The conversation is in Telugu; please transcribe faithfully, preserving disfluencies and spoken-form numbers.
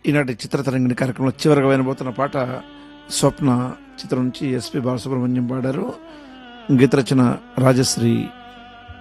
ఈనాటి చిత్రతరంగిణి కార్యక్రమంలో చివరిగా వినబోతున్న పాట స్వప్న చిత్రం నుంచి ఎస్పి బాలసుబ్రహ్మణ్యం పాడారు. గీత రచన రాజశ్రీ.